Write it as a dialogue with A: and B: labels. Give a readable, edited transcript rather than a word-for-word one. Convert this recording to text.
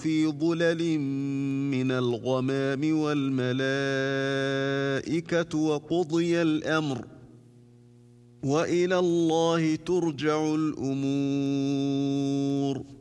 A: في ظلل من الغمام والملائكة وقضي الأمر وإلى الله ترجع الأمور.